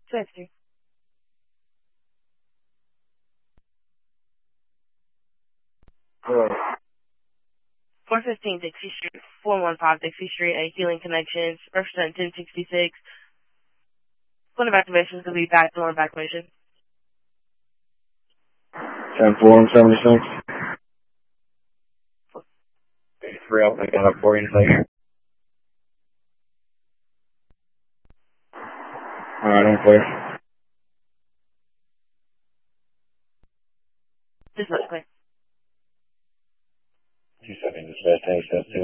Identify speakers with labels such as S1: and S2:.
S1: 50. 415 Dixie Street, 415 Dixie Street, a Healing Connections, represent 1066. Point of activation is going to be backdoor evacuation.
S2: 10-4-76. 3, I'll pick it up for you in a second. Alright, I'm clear.
S1: Dispatch clear.
S2: 2 seconds, dispatch,